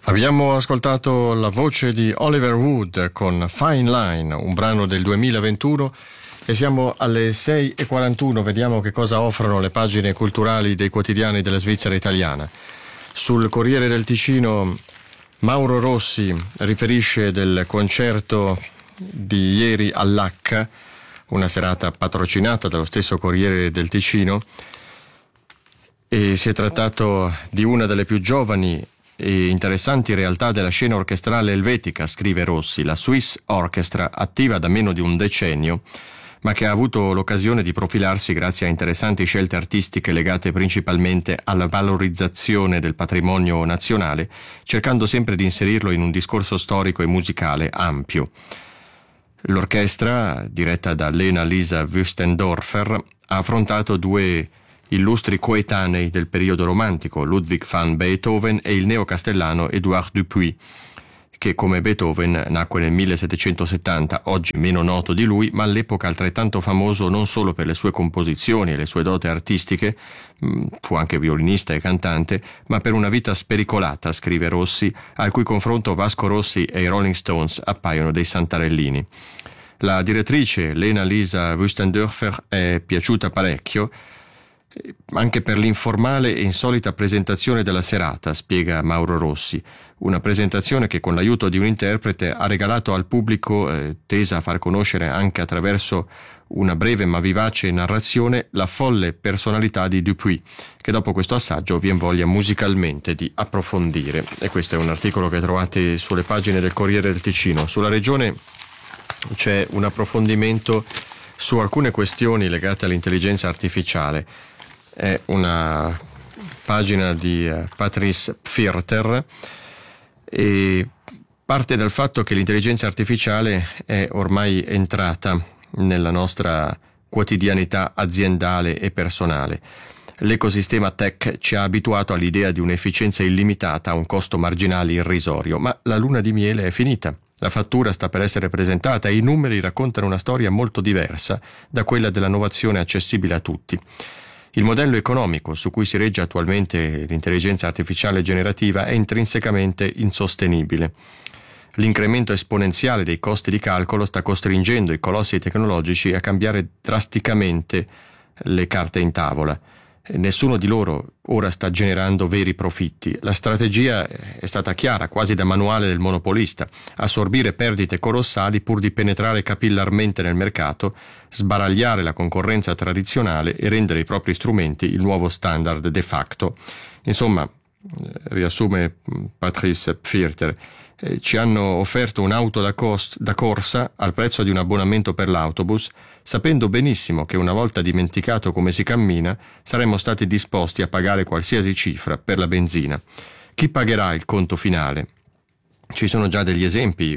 Abbiamo ascoltato la voce di Oliver Wood con Fine Line, un brano del 2021, e siamo alle 6:41. Vediamo che cosa offrono le pagine culturali dei quotidiani della Svizzera italiana. Sul Corriere del Ticino Mauro Rossi riferisce del concerto di ieri all'H, una serata patrocinata dallo stesso Corriere del Ticino, e si è trattato di una delle più giovani e interessanti realtà della scena orchestrale elvetica, scrive Rossi, la Swiss Orchestra, attiva da meno di un decennio, ma che ha avuto l'occasione di profilarsi grazie a interessanti scelte artistiche legate principalmente alla valorizzazione del patrimonio nazionale, cercando sempre di inserirlo in un discorso storico e musicale ampio. L'orchestra, diretta da Lena-Lisa Wüstendorfer, ha affrontato due illustri coetanei del periodo romantico, Ludwig van Beethoven e il neocastellano Édouard Dupuy, che come Beethoven nacque nel 1770, oggi meno noto di lui, ma all'epoca altrettanto famoso non solo per le sue composizioni e le sue doti artistiche, fu anche violinista e cantante, ma per una vita spericolata, scrive Rossi, al cui confronto Vasco Rossi e i Rolling Stones appaiono dei santarellini. La direttrice Lena-Lisa Wüstendorfer è piaciuta parecchio, anche per l'informale e insolita presentazione della serata, spiega Mauro Rossi, una presentazione che con l'aiuto di un interprete ha regalato al pubblico, tesa a far conoscere anche attraverso una breve ma vivace narrazione, la folle personalità di Dupuy, che dopo questo assaggio vi invoglia musicalmente di approfondire. E questo è un articolo che trovate sulle pagine del Corriere del Ticino. Sulla regione c'è un approfondimento su alcune questioni legate all'intelligenza artificiale. È una pagina di Patrice Pfirter e parte dal fatto che l'intelligenza artificiale è ormai entrata nella nostra quotidianità aziendale e personale. L'ecosistema tech ci ha abituato all'idea di un'efficienza illimitata a un costo marginale irrisorio, ma la luna di miele è finita. La fattura sta per essere presentata e i numeri raccontano una storia molto diversa da quella dell'innovazione accessibile a tutti. Il modello economico su cui si regge attualmente l'intelligenza artificiale generativa è intrinsecamente insostenibile. L'incremento esponenziale dei costi di calcolo sta costringendo i colossi tecnologici a cambiare drasticamente le carte in tavola. Nessuno di loro ora sta generando veri profitti. La strategia è stata chiara, quasi da manuale del monopolista: assorbire perdite colossali pur di penetrare capillarmente nel mercato, sbaragliare la concorrenza tradizionale e rendere i propri strumenti il nuovo standard de facto. Insomma, riassume Patrice Pfirter, ci hanno offerto un'auto da corsa al prezzo di un abbonamento per l'autobus, sapendo benissimo che una volta dimenticato come si cammina saremmo stati disposti a pagare qualsiasi cifra per la benzina. Chi pagherà il conto finale? Ci sono già degli esempi.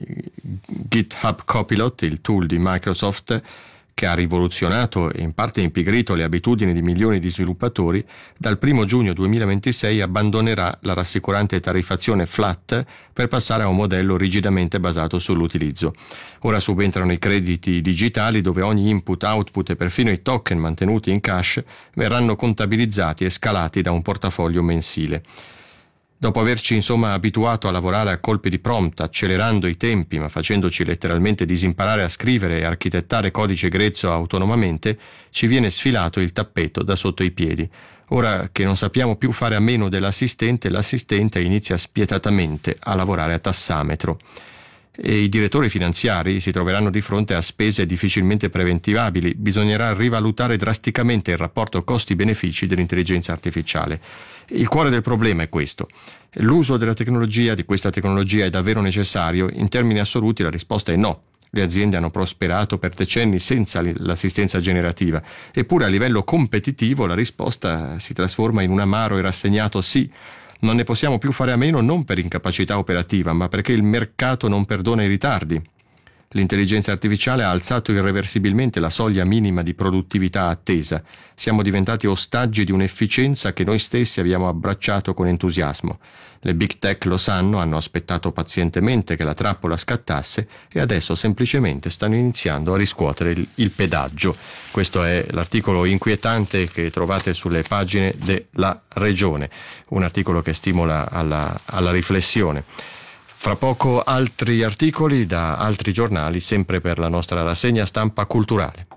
GitHub Copilot, il tool di Microsoft, che ha rivoluzionato e in parte impigrito le abitudini di milioni di sviluppatori, dal 1 giugno 2026 abbandonerà la rassicurante tariffazione flat per passare a un modello rigidamente basato sull'utilizzo. Ora subentrano i crediti digitali, dove ogni input, output e perfino i token mantenuti in cash verranno contabilizzati e scalati da un portafoglio mensile. Dopo averci insomma abituato a lavorare a colpi di prompt, accelerando i tempi ma facendoci letteralmente disimparare a scrivere e architettare codice grezzo autonomamente, ci viene sfilato il tappeto da sotto i piedi. Ora che non sappiamo più fare a meno dell'assistente, l'assistente inizia spietatamente a lavorare a tassametro. E i direttori finanziari si troveranno di fronte a spese difficilmente preventivabili. Bisognerà rivalutare drasticamente il rapporto costi-benefici dell'intelligenza artificiale. Il cuore del problema è questo: l'uso della tecnologia, di questa tecnologia, è davvero necessario? In termini assoluti la risposta è no. Le aziende hanno prosperato per decenni senza l'assistenza generativa, eppure a livello competitivo la risposta si trasforma in un amaro e rassegnato sì. Non ne possiamo più fare a meno, non per incapacità operativa, ma perché il mercato non perdona i ritardi. L'intelligenza artificiale ha alzato irreversibilmente la soglia minima di produttività attesa. Siamo diventati ostaggi di un'efficienza che noi stessi abbiamo abbracciato con entusiasmo. Le big tech lo sanno, hanno aspettato pazientemente che la trappola scattasse e adesso semplicemente stanno iniziando a riscuotere il pedaggio. Questo è l'articolo inquietante che trovate sulle pagine della Regione, un articolo che stimola alla riflessione. Fra poco altri articoli da altri giornali, sempre per la nostra rassegna stampa culturale.